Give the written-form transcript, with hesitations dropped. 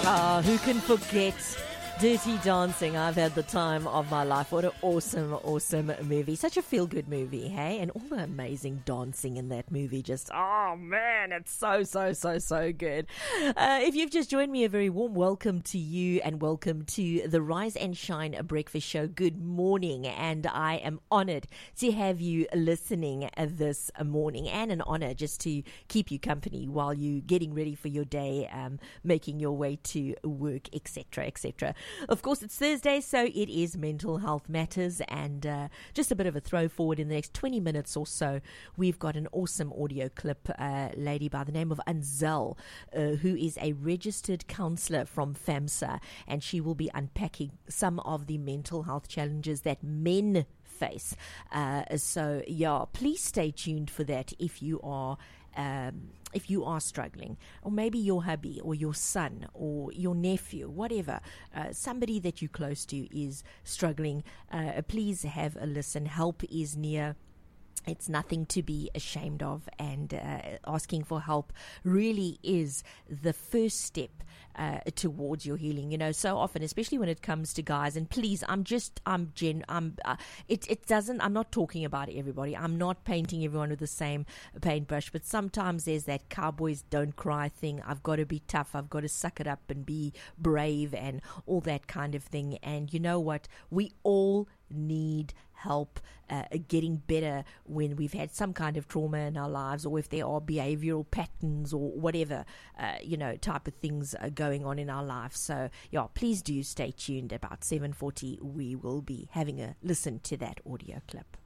Who can forget Dirty Dancing? I've had the time of my life. What an awesome movie. Such a feel-good movie, hey? And all the amazing dancing in that movie. Just, oh man, it's so good. If you've just joined me, a very warm welcome to you and welcome to the Rise and Shine Breakfast Show. Good morning. And I am honored to have you listening this morning, and an honor just to keep you company while you're getting ready for your day, making your way to work, etc. Of course, it's Thursday, so it is Mental Health Matters, and just a bit of a throw forward in the next 20 minutes or so, we've got an awesome audio clip, lady by the name of Anzel, who is a registered counsellor from FAMSA, and she will be unpacking some of the mental health challenges that men face. So, please stay tuned for that if you are struggling, or maybe your hubby or your son or your nephew, whatever, somebody that you're close to is struggling, please have a listen. Help is near. It's nothing to be ashamed of, and asking for help really is the first step towards your healing. You know, so often, especially when it comes to guys, and please, I'm not talking about everybody. I'm not painting everyone with the same paintbrush, but sometimes there's that cowboys don't cry thing. I've got to be tough. I've got to suck it up and be brave and all that kind of thing. And you know what? We all need help getting better when we've had some kind of trauma in our lives, or if there are behavioral patterns or whatever, type of things going on in our life. So, please do stay tuned. About 7:40, we will be having a listen to that audio clip.